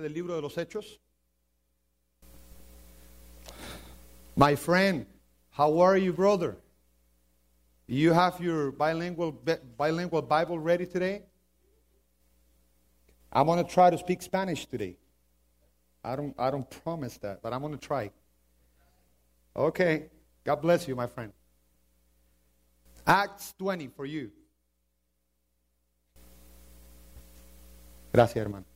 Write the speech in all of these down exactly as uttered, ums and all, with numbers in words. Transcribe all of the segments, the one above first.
del libro de los Hechos. My friend, how are you, brother? You have your bilingual bilingual Bible ready today? I'm going to try to speak Spanish today. I don't I don't promise that, but I'm going to try. Okay. God bless you, my friend. Acts twenty for you. Gracias, hermano.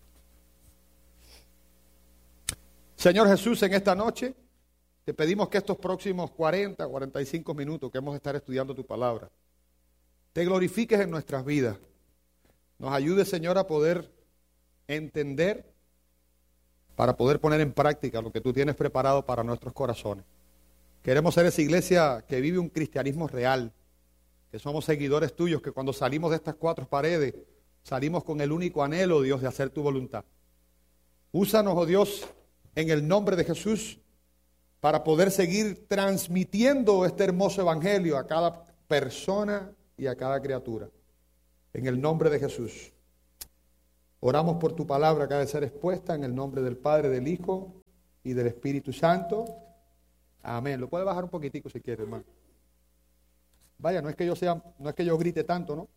Señor Jesús, en esta noche te pedimos que estos próximos cuarenta, cuarenta y cinco minutos que hemos de estar estudiando tu palabra, te glorifiques en nuestras vidas. Nos ayudes, Señor, a poder entender, para poder poner en práctica lo que tú tienes preparado para nuestros corazones. Queremos ser esa iglesia que vive un cristianismo real, que somos seguidores tuyos, que cuando salimos de estas cuatro paredes, salimos con el único anhelo, Dios, de hacer tu voluntad. Úsanos, oh Dios, en el nombre de Jesús, para poder seguir transmitiendo este hermoso evangelio a cada persona y a cada criatura. En el nombre de Jesús. Oramos por tu palabra que ha de ser expuesta en el nombre del Padre, del Hijo y del Espíritu Santo. Amén. Lo puede bajar un poquitico si quiere, hermano. Vaya, no es que yo sea, no es que yo grite tanto, ¿no?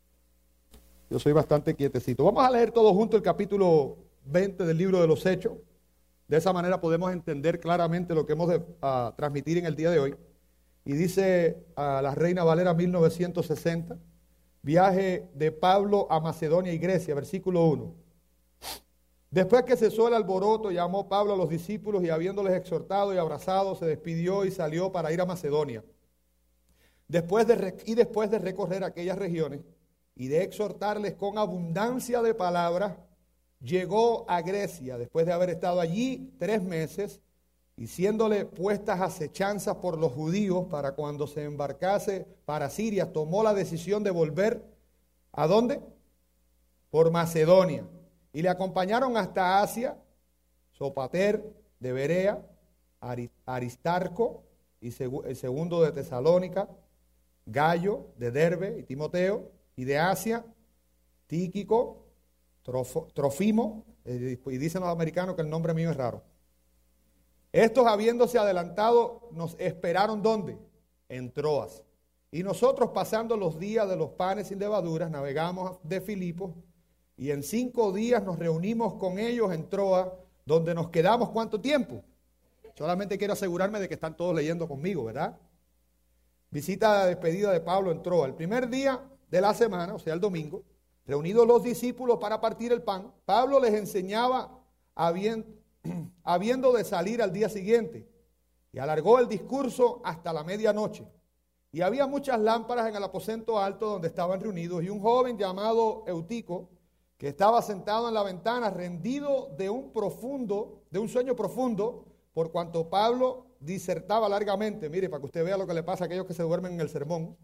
Yo soy bastante quietecito. Vamos a leer todos juntos el capítulo veinte del libro de los Hechos. De esa manera podemos entender claramente lo que hemos de uh, transmitir en el día de hoy. Y dice a uh, la Reina Valera mil novecientos sesenta, viaje de Pablo a Macedonia y Grecia, versículo uno. Después que cesó el alboroto, llamó Pablo a los discípulos y habiéndoles exhortado y abrazado, se despidió y salió para ir a Macedonia. Después de, y después de recorrer aquellas regiones y de exhortarles con abundancia de palabras, llegó a Grecia, después de haber estado allí tres meses, y siéndole puestas acechanzas por los judíos para cuando se embarcase para Siria, tomó la decisión de volver, ¿a dónde? Por Macedonia. Y le acompañaron hasta Asia, Sopater de Berea, Aristarco, y el segundo de Tesalónica, Gallo de Derbe y Timoteo, y de Asia, Tíquico, Trofo, Trofimo, eh, y dicen los americanos que el nombre mío es raro. Estos, habiéndose adelantado, nos esperaron ¿dónde? En Troas. Y nosotros, pasando los días de los panes sin levaduras, navegamos de Filipos, y en cinco días nos reunimos con ellos en Troas, donde nos quedamos ¿cuánto tiempo? Solamente quiero asegurarme de que están todos leyendo conmigo, ¿verdad? Visita de despedida de Pablo en Troas. El primer día de la semana, o sea el domingo, reunidos los discípulos para partir el pan, Pablo les enseñaba habiendo, habiendo de salir al día siguiente, y alargó el discurso hasta la medianoche. Y había muchas lámparas en el aposento alto donde estaban reunidos, y un joven llamado Eutico, que estaba sentado en la ventana, rendido de un profundo, de un sueño profundo, por cuanto Pablo disertaba largamente. Mire, para que usted vea lo que le pasa a aquellos que se duermen en el sermón.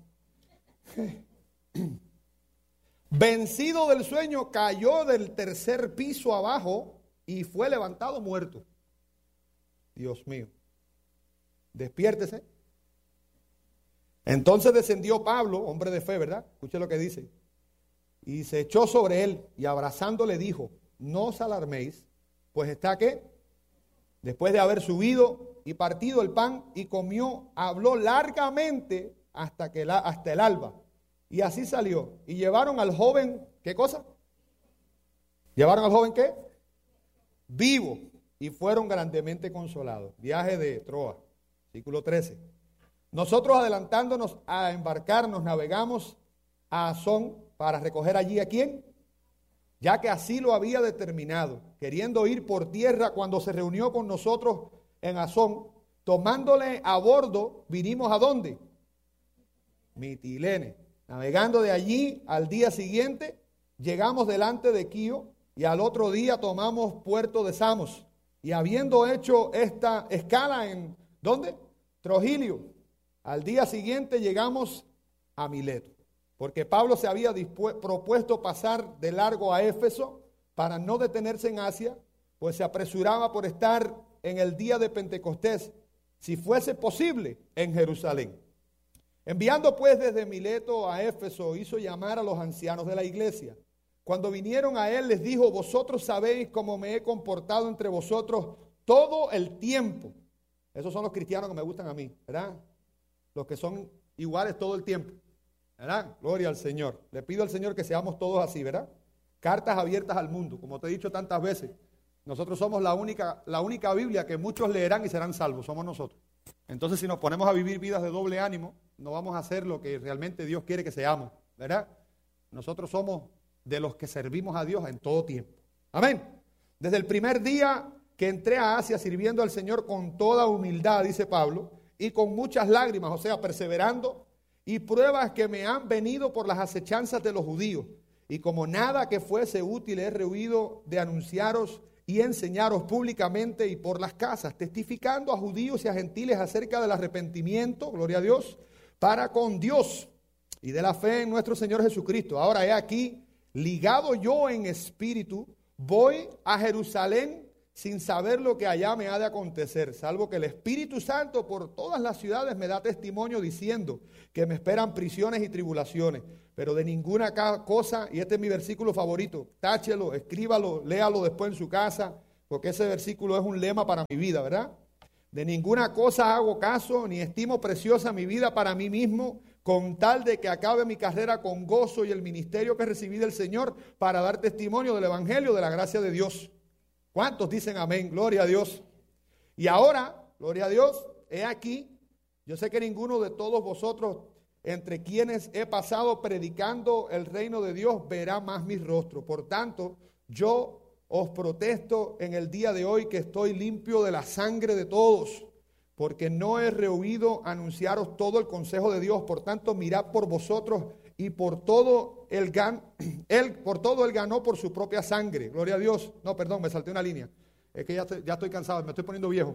Vencido del sueño, cayó del tercer piso abajo y fue levantado muerto. Dios mío. Despiértese. Entonces descendió Pablo, hombre de fe, ¿verdad? Escuche lo que dice. Y se echó sobre él y abrazándole dijo, no os alarméis, pues está ¿qué? Después de haber subido y partido el pan y comió, habló largamente hasta, que la, hasta el alba. Y así salió. Y llevaron al joven, ¿qué cosa? ¿Llevaron al joven qué? Vivo. Y fueron grandemente consolados. Viaje de Troas, versículo trece. Nosotros adelantándonos a embarcarnos, navegamos a Asón para recoger allí ¿a quién? Ya que así lo había determinado, queriendo ir por tierra cuando se reunió con nosotros en Asón, tomándole a bordo, vinimos ¿a dónde? Mitilene. Navegando de allí al día siguiente, llegamos delante de Quío y al otro día tomamos puerto de Samos. Y habiendo hecho esta escala en, ¿dónde? Trogilio. Al día siguiente llegamos a Mileto. Porque Pablo se había propuesto pasar de largo a Éfeso para no detenerse en Asia, pues se apresuraba por estar en el día de Pentecostés, si fuese posible, en Jerusalén. Enviando pues desde Mileto a Éfeso, hizo llamar a los ancianos de la iglesia, Cuando vinieron a él les dijo, vosotros sabéis cómo me he comportado entre vosotros todo el tiempo. Esos son los cristianos que me gustan a mí, ¿verdad? Los que son iguales todo el tiempo, ¿verdad? Gloria al Señor. Le pido al Señor que seamos todos así, ¿verdad? Cartas abiertas al mundo, como te he dicho tantas veces. Nosotros somos la única, la única Biblia que muchos leerán y serán salvos, somos nosotros. Entonces, si nos ponemos a vivir vidas de doble ánimo, no vamos a hacer lo que realmente Dios quiere que seamos, ¿verdad? Nosotros somos de los que servimos a Dios en todo tiempo. Amén. Desde el primer día que entré a Asia sirviendo al Señor con toda humildad, dice Pablo, y con muchas lágrimas, o sea, perseverando, y pruebas que me han venido por las acechanzas de los judíos. Y como nada que fuese útil he rehuido de anunciaros y enseñaros públicamente y por las casas, testificando a judíos y a gentiles acerca del arrepentimiento, gloria a Dios, para con Dios y de la fe en nuestro Señor Jesucristo. Ahora he aquí, ligado yo en espíritu, voy a Jerusalén sin saber lo que allá me ha de acontecer, salvo que el Espíritu Santo por todas las ciudades me da testimonio diciendo que me esperan prisiones y tribulaciones, pero de ninguna cosa, y este es mi versículo favorito, táchelo, escríbalo, léalo después en su casa, porque ese versículo es un lema para mi vida, ¿verdad? De ninguna cosa hago caso, ni estimo preciosa mi vida para mí mismo, con tal de que acabe mi carrera con gozo y el ministerio que recibí del Señor para dar testimonio del Evangelio de la gracia de Dios. ¿Cuántos dicen amén? Gloria a Dios. Y ahora, gloria a Dios, he aquí, yo sé que ninguno de todos vosotros, entre quienes he pasado predicando el reino de Dios, verá más mi rostro. Por tanto, yo os protesto en el día de hoy que estoy limpio de la sangre de todos, porque no he rehuido anunciaros todo el consejo de Dios. Por tanto, mirad por vosotros y por todo el gan, él, por todo él ganó por su propia sangre. Gloria a Dios. No, perdón, me salté una línea. Es que ya estoy, ya estoy cansado, me estoy poniendo viejo.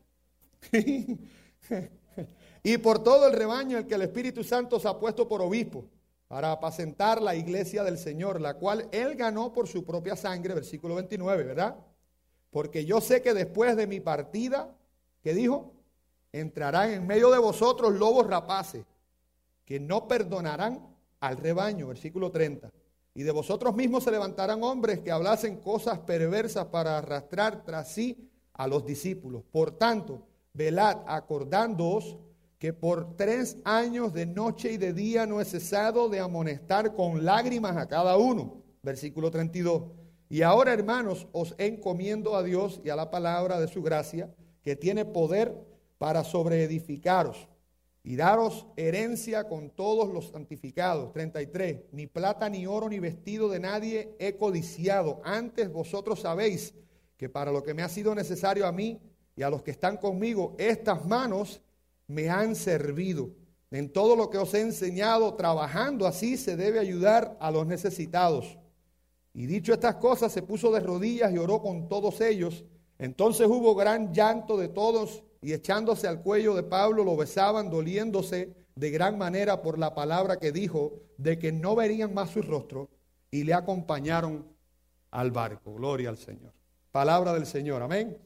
Y por todo el rebaño el que el Espíritu Santo se ha puesto por obispo, para apacentar la iglesia del Señor, la cual él ganó por su propia sangre, versículo veintinueve, ¿verdad? Porque yo sé que después de mi partida, ¿qué dijo? Entrarán en medio de vosotros lobos rapaces, que no perdonarán al rebaño, versículo treinta. Y de vosotros mismos se levantarán hombres que hablasen cosas perversas para arrastrar tras sí a los discípulos. Por tanto, velad, acordándoos que por tres años de noche y de día no he cesado de amonestar con lágrimas a cada uno. Versículo treinta y dos. Y ahora, hermanos, os encomiendo a Dios y a la palabra de su gracia, que tiene poder para sobreedificaros y daros herencia con todos los santificados. treinta y tres. Ni plata, ni oro, ni vestido de nadie he codiciado. Antes vosotros sabéis que para lo que me ha sido necesario a mí y a los que están conmigo, estas manos me han servido. En todo lo que os he enseñado, trabajando así, se debe ayudar a los necesitados. Y dicho estas cosas, se puso de rodillas y oró con todos ellos. Entonces hubo gran llanto de todos, y echándose al cuello de Pablo lo besaban, doliéndose de gran manera por la palabra que dijo, de que no verían más su rostro, y le acompañaron al barco. Gloria al Señor. Palabra del Señor, amén.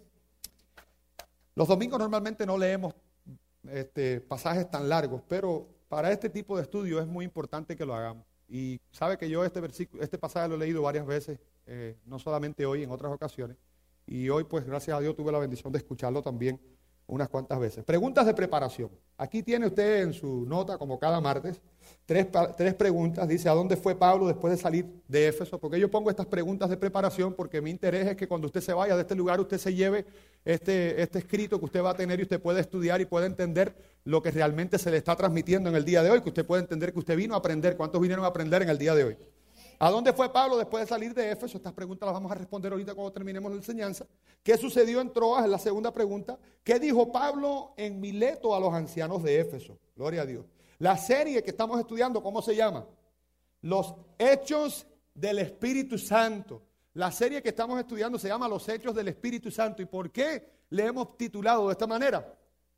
Los domingos normalmente no leemos este, pasajes tan largos, pero para este tipo de estudio es muy importante que lo hagamos. Y sabe que yo este versículo, este pasaje lo he leído varias veces, eh, no solamente hoy, en otras ocasiones. Y hoy, pues, gracias a Dios, tuve la bendición de escucharlo también unas cuantas veces. Preguntas de preparación. Aquí tiene usted en su nota, como cada martes, tres, tres preguntas. Dice, ¿a dónde fue Pablo después de salir de Éfeso? Porque yo pongo estas preguntas de preparación porque mi interés es que cuando usted se vaya de este lugar, usted se lleve este, este escrito que usted va a tener y usted puede estudiar y puede entender lo que realmente se le está transmitiendo en el día de hoy, que usted puede entender que usted vino a aprender. ¿Cuántos vinieron a aprender en el día de hoy? ¿A dónde fue Pablo después de salir de Éfeso? Estas preguntas las vamos a responder ahorita cuando terminemos la enseñanza. ¿Qué sucedió en Troas? Es la segunda pregunta. ¿Qué dijo Pablo en Mileto a los ancianos de Éfeso? Gloria a Dios. La serie que estamos estudiando, ¿cómo se llama? Los Hechos del Espíritu Santo. La serie que estamos estudiando se llama Los Hechos del Espíritu Santo. ¿Y por qué le hemos titulado de esta manera?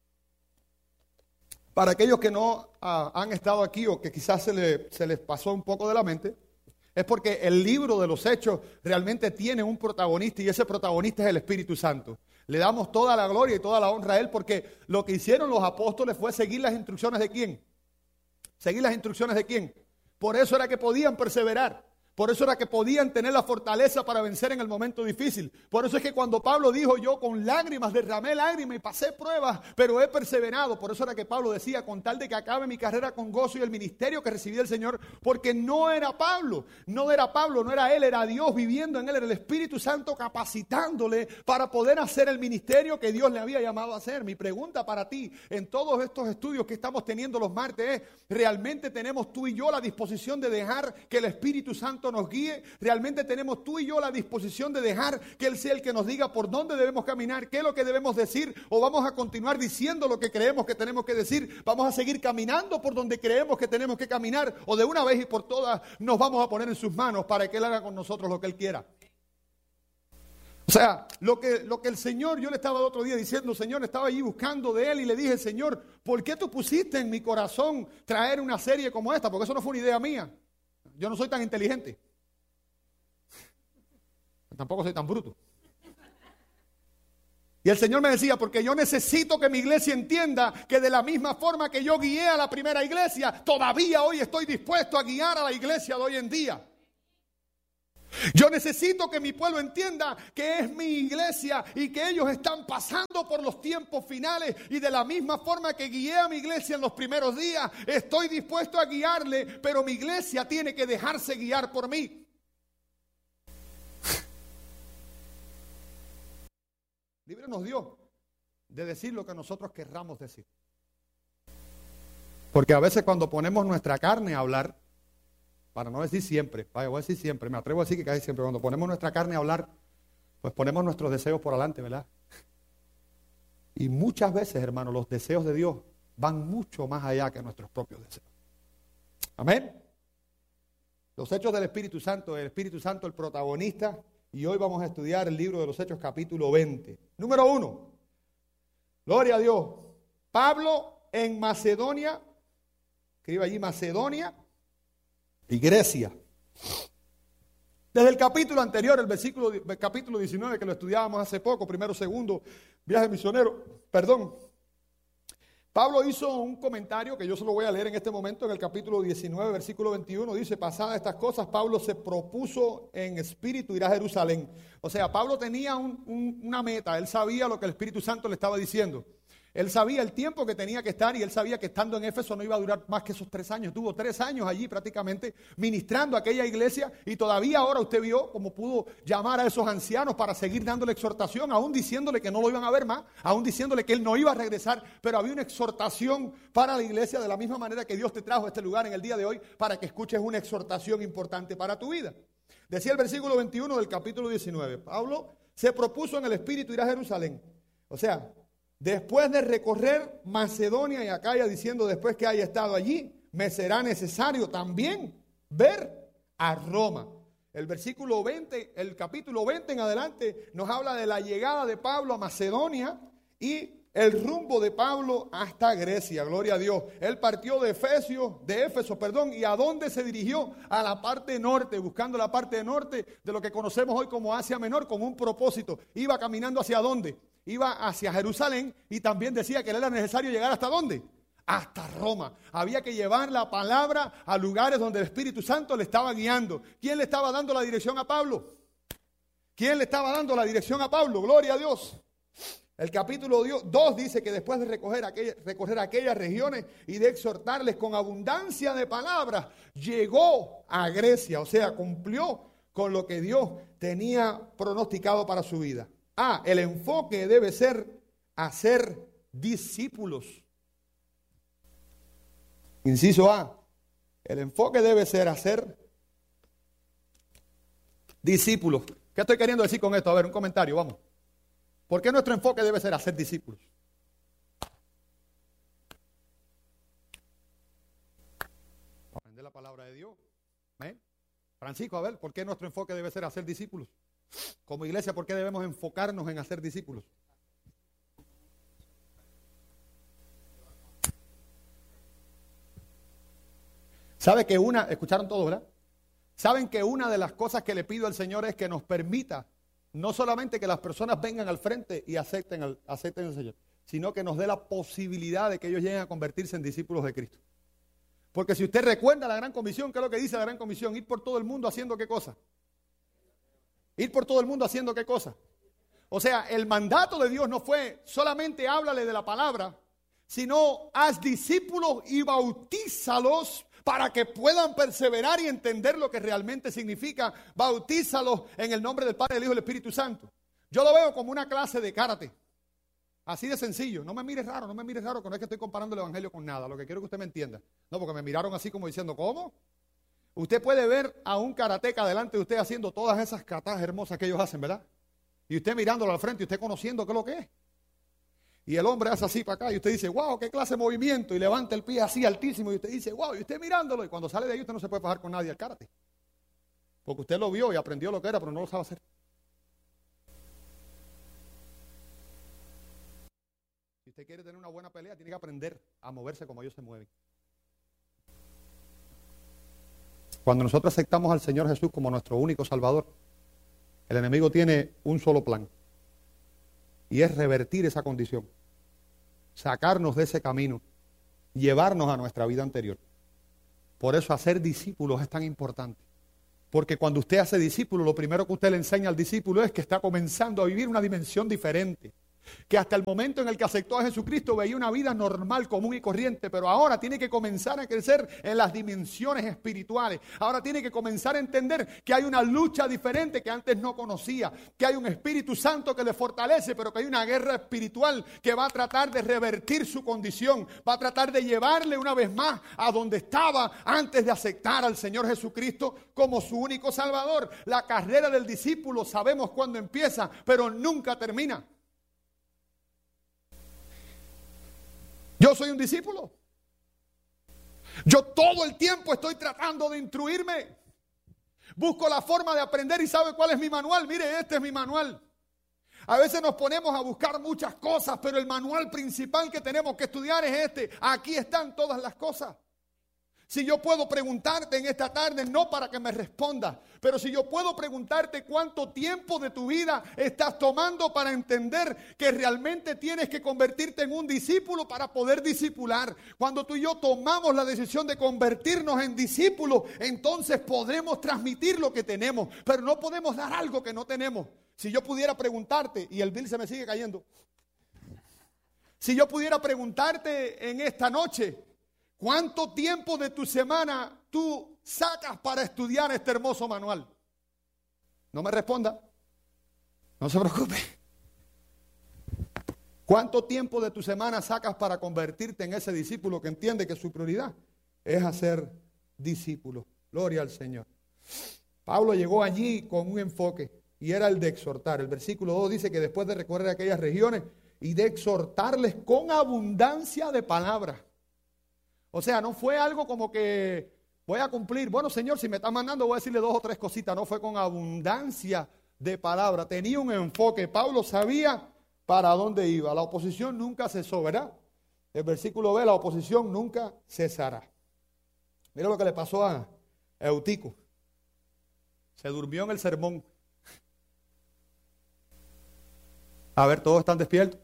Para aquellos que no ah, han estado aquí o que quizás se, le, se les pasó un poco de la mente, es porque el libro de los Hechos realmente tiene un protagonista y ese protagonista es el Espíritu Santo. Le damos toda la gloria y toda la honra a Él porque lo que hicieron los apóstoles fue seguir las instrucciones de ¿quién? ¿Seguir las instrucciones de quién? Por eso era que podían perseverar. Por eso era que podían tener la fortaleza para vencer en el momento difícil. Por eso es que cuando Pablo dijo, yo con lágrimas derramé lágrimas y pasé pruebas, pero he perseverado. Por eso era que Pablo decía, con tal de que acabe mi carrera con gozo y el ministerio que recibí del Señor, porque no era Pablo, no era Pablo, no era él, era Dios viviendo en él, era el Espíritu Santo capacitándole para poder hacer el ministerio que Dios le había llamado a hacer. Mi pregunta para ti, en todos estos estudios que estamos teniendo los martes es, ¿realmente tenemos tú y yo la disposición de dejar que el Espíritu Santo nos guíe? ¿Realmente tenemos tú y yo la disposición de dejar que Él sea el que nos diga por dónde debemos caminar, qué es lo que debemos decir? ¿O vamos a continuar diciendo lo que creemos que tenemos que decir? ¿Vamos a seguir caminando por donde creemos que tenemos que caminar? ¿O de una vez y por todas nos vamos a poner en sus manos para que Él haga con nosotros lo que Él quiera? O sea, lo que, lo que el Señor, yo le estaba el otro día diciendo, Señor, estaba allí buscando de Él y le dije, Señor, ¿por qué tú pusiste en mi corazón traer una serie como esta? Porque eso no fue una idea mía. Yo no soy tan inteligente. Tampoco soy tan bruto. Y el Señor me decía, porque yo necesito que mi iglesia entienda que de la misma forma que yo guié a la primera iglesia, todavía hoy estoy dispuesto a guiar a la iglesia de hoy en día. Yo necesito que mi pueblo entienda que es mi iglesia y que ellos están pasando por los tiempos finales, y de la misma forma que guié a mi iglesia en los primeros días, estoy dispuesto a guiarle, pero mi iglesia tiene que dejarse guiar por mí. Libre nos dio de decir lo que nosotros querramos decir. Porque a veces cuando ponemos nuestra carne a hablar, para no decir siempre, vaya, voy a decir siempre, me atrevo a decir que casi siempre, cuando ponemos nuestra carne a hablar, pues ponemos nuestros deseos por delante, ¿verdad? Y muchas veces, hermanos, los deseos de Dios van mucho más allá que nuestros propios deseos. Amén. Los hechos del Espíritu Santo, el Espíritu Santo el protagonista. Y hoy vamos a estudiar el libro de los Hechos capítulo veinte. Número uno. Gloria a Dios. Pablo en Macedonia. Escribe allí Macedonia y Grecia. Desde el capítulo anterior, el versículo, el capítulo diecinueve, que lo estudiábamos hace poco, primero, segundo, viaje misionero, perdón. Pablo hizo un comentario que yo se lo voy a leer en este momento, en el capítulo diecinueve, versículo veintiuno, dice, pasadas estas cosas, Pablo se propuso en espíritu ir a Jerusalén. O sea, Pablo tenía un, un, una meta, él sabía lo que el Espíritu Santo le estaba diciendo. Él sabía el tiempo que tenía que estar y él sabía que estando en Éfeso no iba a durar más que esos tres años. Tuvo tres años allí prácticamente ministrando a aquella iglesia, y todavía ahora usted vio cómo pudo llamar a esos ancianos para seguir dándole exhortación, aún diciéndole que no lo iban a ver más, aún diciéndole que él no iba a regresar, pero había una exhortación para la iglesia, de la misma manera que Dios te trajo a este lugar en el día de hoy para que escuches una exhortación importante para tu vida. Decía el versículo veintiuno del capítulo diecinueve, Pablo se propuso en el espíritu ir a Jerusalén. O sea, después de recorrer Macedonia y Acaya, diciendo, después que haya estado allí, me será necesario también ver a Roma. El versículo veinte, el capítulo veinte en adelante, nos habla de la llegada de Pablo a Macedonia y el rumbo de Pablo hasta Grecia. Gloria a Dios. Él partió de Efesio, de Éfeso, perdón, ¿y a dónde se dirigió? A la parte norte, buscando la parte norte de lo que conocemos hoy como Asia Menor, con un propósito. Iba caminando ¿hacia dónde? Iba hacia Jerusalén, y también decía que le era necesario llegar ¿hasta dónde? Hasta Roma. Había que llevar la palabra a lugares donde el Espíritu Santo le estaba guiando. ¿Quién le estaba dando la dirección a Pablo? ¿Quién le estaba dando la dirección a Pablo? Gloria a Dios. El capítulo dos dice que después de recorrer, aquella, recorrer aquellas regiones y de exhortarles con abundancia de palabras, llegó a Grecia. O sea, cumplió con lo que Dios tenía pronosticado para su vida. Ah, el enfoque debe ser hacer discípulos. Inciso A, el enfoque debe ser hacer discípulos. ¿Qué estoy queriendo decir con esto? A ver, un comentario, vamos. ¿Por qué nuestro enfoque debe ser hacer discípulos? Aprender la palabra de Dios. ¿Eh? Francisco, a ver, ¿por qué nuestro enfoque debe ser hacer discípulos? Como iglesia, ¿por qué debemos enfocarnos en hacer discípulos? ¿Sabe que una, escucharon todos, verdad? ¿Saben que una de las cosas que le pido al Señor es que nos permita no solamente que las personas vengan al frente y acepten al, acepten al Señor, sino que nos dé la posibilidad de que ellos lleguen a convertirse en discípulos de Cristo? Porque si usted recuerda la gran comisión, ¿qué es lo que dice la gran comisión? Ir por todo el mundo haciendo ¿qué cosa? Ir por todo el mundo haciendo ¿qué cosa? O sea, el mandato de Dios no fue solamente háblale de la palabra, sino haz discípulos y bautízalos para que puedan perseverar y entender lo que realmente significa. Bautízalos en el nombre del Padre, del Hijo y del Espíritu Santo. Yo lo veo como una clase de karate. Así de sencillo. No me mires raro, no me mires raro, que no es que estoy comparando el evangelio con nada. Lo que quiero que usted me entienda. No, porque me miraron así como diciendo, ¿cómo? Usted puede ver a un karateca delante de usted haciendo todas esas katas hermosas que ellos hacen, ¿verdad? Y usted mirándolo al frente y usted conociendo qué es lo que es. Y el hombre hace así para acá y usted dice, wow, qué clase de movimiento. Y levanta el pie así altísimo y usted dice, wow, y usted mirándolo. Y cuando sale de ahí usted no se puede bajar con nadie al karate. Porque usted lo vio y aprendió lo que era, pero no lo sabe hacer. Si usted quiere tener una buena pelea, tiene que aprender a moverse como ellos se mueven. Cuando nosotros aceptamos al Señor Jesús como nuestro único Salvador, el enemigo tiene un solo plan. Y es revertir esa condición. Sacarnos de ese camino. Llevarnos a nuestra vida anterior. Por eso hacer discípulos es tan importante. Porque cuando usted hace discípulos, lo primero que usted le enseña al discípulo es que está comenzando a vivir una dimensión diferente. Que hasta el momento en el que aceptó a Jesucristo veía una vida normal, común y corriente, pero ahora tiene que comenzar a crecer en las dimensiones espirituales. Ahora tiene que comenzar a entender que hay una lucha diferente que antes no conocía, que hay un Espíritu Santo que le fortalece, pero que hay una guerra espiritual que va a tratar de revertir su condición, va a tratar de llevarle una vez más a donde estaba antes de aceptar al Señor Jesucristo como su único Salvador. La carrera del discípulo sabemos cuándo empieza, pero nunca termina. Yo soy un discípulo. Yo todo el tiempo estoy tratando de instruirme. Busco la forma de aprender y ¿sabe cuál es mi manual? Mire, este es mi manual. A veces nos ponemos a buscar muchas cosas, pero el manual principal que tenemos que estudiar es este. Aquí están todas las cosas. Si yo puedo preguntarte en esta tarde, no para que me respondas, pero si yo puedo preguntarte cuánto tiempo de tu vida estás tomando para entender que realmente tienes que convertirte en un discípulo para poder discipular. Cuando tú y yo tomamos la decisión de convertirnos en discípulos, entonces podremos transmitir lo que tenemos, pero no podemos dar algo que no tenemos. Si yo pudiera preguntarte, y el bill se me sigue cayendo, si yo pudiera preguntarte en esta noche, ¿cuánto tiempo de tu semana tú sacas para estudiar este hermoso manual? No me responda. No se preocupe. ¿Cuánto tiempo de tu semana sacas para convertirte en ese discípulo que entiende que su prioridad es hacer discípulo? Gloria al Señor. Pablo llegó allí con un enfoque y era el de exhortar. El versículo dos dice que después de recorrer aquellas regiones y de exhortarles con abundancia de palabras. O sea, no fue algo como que voy a cumplir. Bueno, Señor, si me estás mandando voy a decirle dos o tres cositas. No, fue con abundancia de palabra. Tenía un enfoque. Pablo sabía para dónde iba. La oposición nunca cesó, ¿verdad? El versículo B, la oposición nunca cesará. Mira lo que le pasó a Eutico. Se durmió en el sermón. A ver, ¿todos están despiertos?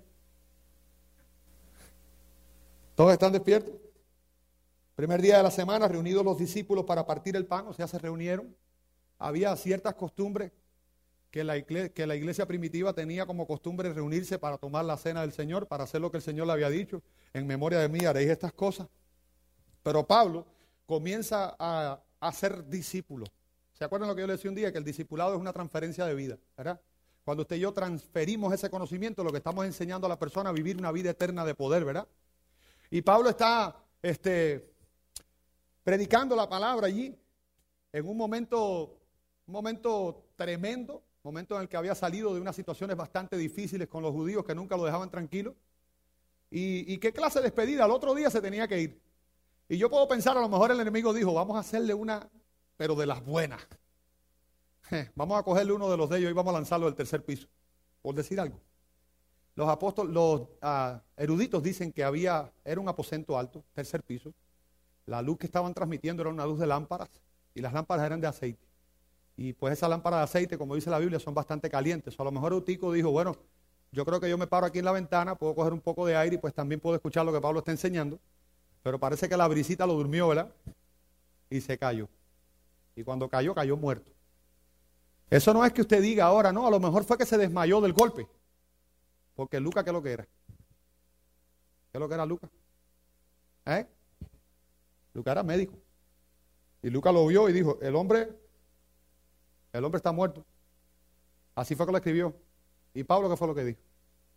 ¿Todos están despiertos? Primer día de la semana, reunidos los discípulos para partir el pan, o sea, se reunieron. Había ciertas costumbres que la, iglesia, que la iglesia primitiva tenía como costumbre reunirse para tomar la cena del Señor, para hacer lo que el Señor le había dicho. En memoria de mí haréis estas cosas. Pero Pablo comienza a, a ser discípulo. ¿Se acuerdan lo que yo le decía un día? Que el discipulado es una transferencia de vida, ¿verdad? Cuando usted y yo transferimos ese conocimiento, lo que estamos enseñando a la persona a vivir una vida eterna de poder, ¿verdad? Y Pablo está este, predicando la palabra allí, en un momento, un momento tremendo, momento en el que había salido de unas situaciones bastante difíciles con los judíos que nunca lo dejaban tranquilo. Y, y qué clase de despedida, al otro día se tenía que ir. Y yo puedo pensar, a lo mejor el enemigo dijo, vamos a hacerle una, pero de las buenas. Vamos a cogerle uno de los de ellos y vamos a lanzarlo del tercer piso, por decir algo. Los apóstoles, los uh, eruditos dicen que había, era un aposento alto, tercer piso. La luz que estaban transmitiendo era una luz de lámparas y las lámparas eran de aceite. Y pues esas lámparas de aceite, como dice la Biblia, son bastante calientes. O a lo mejor Eutico dijo, bueno, yo creo que yo me paro aquí en la ventana, puedo coger un poco de aire y pues también puedo escuchar lo que Pablo está enseñando. Pero parece que la brisita lo durmió, ¿verdad? Y se cayó. Y cuando cayó, cayó muerto. Eso no es que usted diga ahora, no, a lo mejor fue que se desmayó del golpe. Porque Lucas, ¿qué es lo que era? ¿Qué es lo que era Lucas? ¿Eh? Lucas era médico. Y Lucas lo vio y dijo, el hombre, el hombre está muerto. Así fue que lo escribió. ¿Y Pablo qué fue lo que dijo?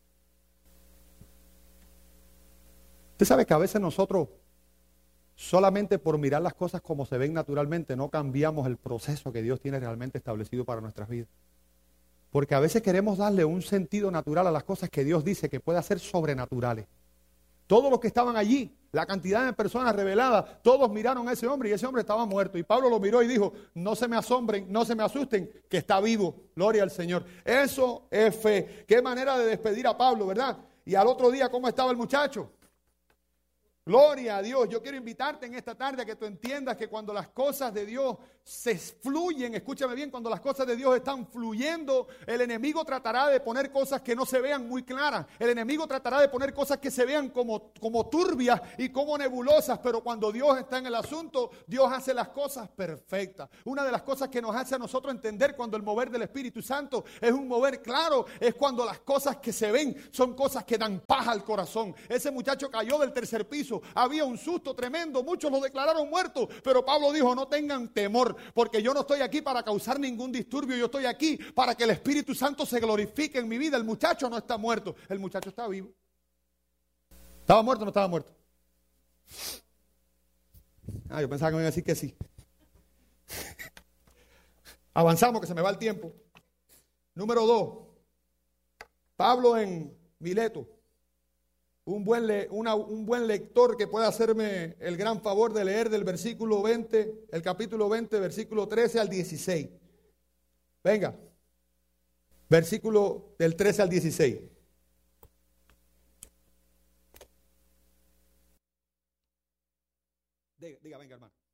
Usted sabe que a veces nosotros, solamente por mirar las cosas como se ven naturalmente, no cambiamos el proceso que Dios tiene realmente establecido para nuestras vidas. Porque a veces queremos darle un sentido natural a las cosas que Dios dice que puede ser sobrenaturales. Todos los que estaban allí, la cantidad de personas reveladas, todos miraron a ese hombre y ese hombre estaba muerto. Y Pablo lo miró y dijo, no se me asombren, no se me asusten, que está vivo. Gloria al Señor. Eso es fe. Qué manera de despedir a Pablo, ¿verdad? Y al otro día, ¿cómo estaba el muchacho? Gloria a Dios. Yo quiero invitarte en esta tarde a que tú entiendas que cuando las cosas de Dios se fluyen, escúchame bien, cuando las cosas de Dios están fluyendo, el enemigo tratará de poner cosas que no se vean muy claras. El enemigo tratará de poner cosas que se vean como, como turbias y como nebulosas, pero cuando Dios está en el asunto, Dios hace las cosas perfectas. Una de las cosas que nos hace a nosotros entender cuando el mover del Espíritu Santo es un mover claro, es cuando las cosas que se ven son cosas que dan paz al corazón. Ese muchacho cayó del tercer piso. Había un susto tremendo, muchos lo declararon muerto, pero Pablo dijo, no tengan temor, porque yo no estoy aquí para causar ningún disturbio, yo estoy aquí para que el Espíritu Santo se glorifique en mi vida. El muchacho no está muerto, el muchacho está vivo. ¿Estaba muerto o no estaba muerto? Ah, yo pensaba que me iba a decir que sí. Avanzamos, que se me va el tiempo. Número dos, Pablo en Mileto. Un buen, le, una, un buen lector que pueda hacerme el gran favor de leer del versículo veinte, el capítulo veinte, versículo trece al dieciséis. Venga, versículo del trece al dieciséis. Diga, diga, venga, hermano.